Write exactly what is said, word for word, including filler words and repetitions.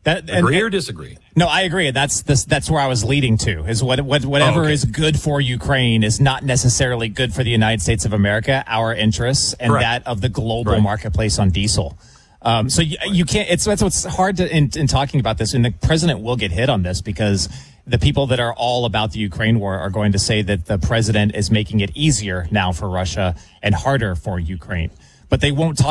That, and, agree or disagree? No, I agree. That's this. That's where I was leading to. Is what, what whatever oh, okay. is good for Ukraine is not necessarily good for the United States of America, our interests, and Correct. that of the global right. marketplace on diesel. Um, so you, you can't. It's that's what's hard to in, in talking about this, and the president will get hit on this because the people that are all about the Ukraine war are going to say that the president is making it easier now for Russia and harder for Ukraine, but they won't talk